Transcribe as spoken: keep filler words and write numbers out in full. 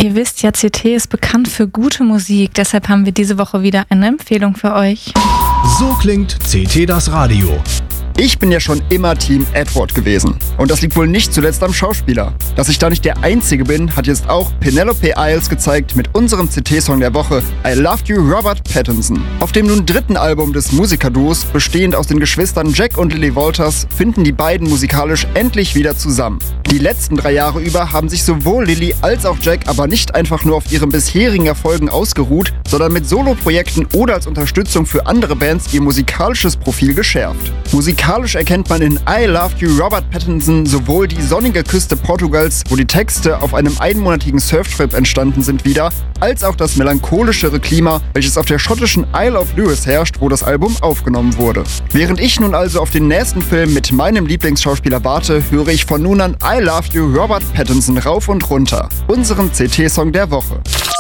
Ihr wisst ja, C T ist bekannt für gute Musik, deshalb haben wir diese Woche wieder eine Empfehlung für euch. So klingt C T das Radio. Ich bin ja schon immer Team Edward gewesen. Und das liegt wohl nicht zuletzt am Schauspieler. Dass ich da nicht der Einzige bin, hat jetzt auch Penelope Isles gezeigt mit unserem C T-Song der Woche I Loved You Robert Pattinson. Auf dem nun dritten Album des Musikerduos, bestehend aus den Geschwistern Jack und Lily Walters, finden die beiden musikalisch endlich wieder zusammen. Die letzten drei Jahre über haben sich sowohl Lily als auch Jack aber nicht einfach nur auf ihren bisherigen Erfolgen ausgeruht, sondern mit Soloprojekten oder als Unterstützung für andere Bands ihr musikalisches Profil geschärft. Musikalisch erkennt man in I Loved You Robert Pattinson sowohl die sonnige Küste Portugals, wo die Texte auf einem einmonatigen Surftrip entstanden sind, wieder, als auch das melancholischere Klima, welches auf der schottischen Isle of Lewis herrscht, wo das Album aufgenommen wurde. Während ich nun also auf den nächsten Film mit meinem Lieblingsschauspieler warte, höre ich von nun an I Loved You Robert Pattinson rauf und runter, unseren C T-Song der Woche.